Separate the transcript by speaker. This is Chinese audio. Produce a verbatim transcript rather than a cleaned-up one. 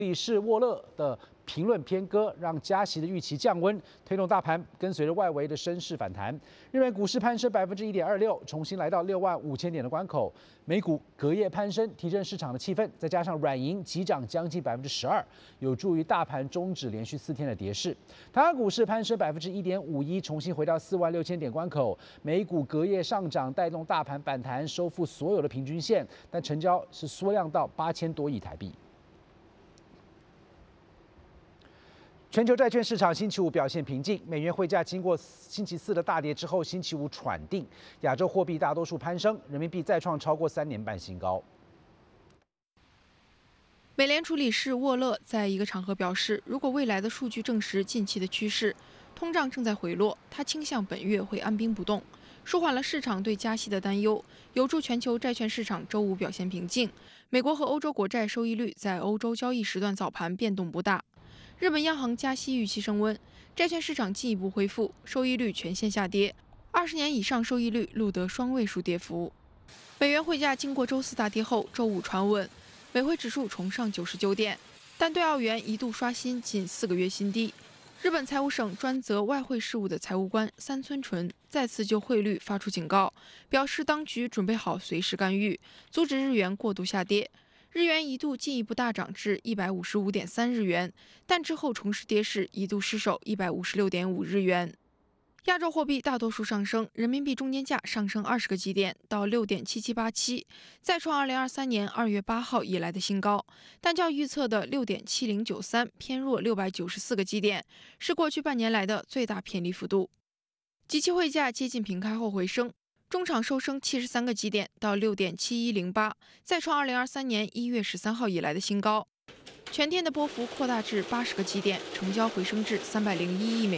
Speaker 1: 里士沃勒的评论偏鸽，让加息的预期降温，推动大盘跟随着外围的升势反弹。日本股市攀升百分之一点二六，重新来到六万五千点的关口。美股隔夜攀升，提振市场的气氛，再加上软银急涨将近百分之十二，有助于大盘终止连续四天的跌势。台湾股市攀升百分之一点五一，重新回到四万六千点关口。美股隔夜上涨，带动大盘反弹，收复所有的平均线，但成交是缩量到八千多亿台币。全球债券市场星期五表现平静，美元汇价经过星期四的大跌之后，星期五喘定。亚洲货币大多数攀升，人民币再创超过三年半新高。
Speaker 2: 美联储理事沃勒在一个场合表示，如果未来的数据证实近期的趋势，通胀正在回落，他倾向本月会按兵不动，舒缓了市场对加息的担忧，有助全球债券市场周五表现平静。美国和欧洲国债收益率在欧洲交易时段早盘变动不大。日本央行加息预期升温，债券市场进一步恢复，收益率全线下跌，二十年以上收益率录得双位数跌幅。美元汇价经过周四大跌后，周五传稳，美汇指数重上九十九点，但对澳元一度刷新近四个月新低。日本财务省专责外汇事务的财务官三村纯再次就汇率发出警告，表示当局准备好随时干预，阻止日元过度下跌。日元一度进一步大涨至一百五十五点三日元，但之后重拾跌势，一度失守一百五十六点五日元。亚洲货币大多数上升，人民币中间价上升二十个基点到六点七七八七，再创二零二三年二月八号以来的新高，但较预测的六点七零九三偏弱六百九十四个基点，是过去半年来的最大偏离幅度。即期汇价接近平开后回升。中场收升七十三个基点到六点七一零八，再创二零二三年一月十三号以来的新高。全天的波幅扩大至八十个基点，成交回升至三百零一亿美